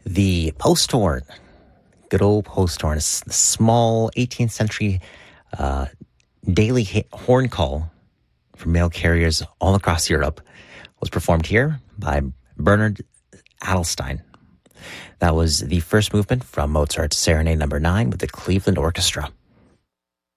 The post horn, good old post horn, a small 18th century daily horn call for mail carriers all across Europe, was performed here by Bernard Adelstein. That was the first movement from Mozart's Serenade No. 9 with the Cleveland Orchestra.